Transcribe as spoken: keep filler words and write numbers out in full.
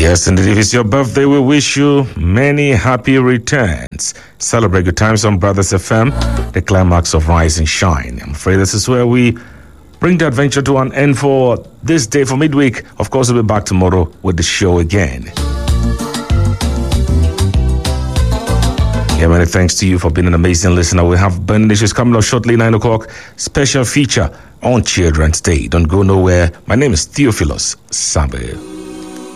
Yes, indeed. If it's your birthday, we wish you many happy returns. Celebrate good times on Brothers F M, the climax of Rise and Shine. I'm afraid this is where we bring the adventure to an end for this day, for midweek. Of course, we'll be back tomorrow with the show again. Yeah, many thanks to you for being an amazing listener. We have burning issues coming up shortly, nine o'clock. Special feature on Children's Day. Don't go nowhere. My name is Theophilus Sabe.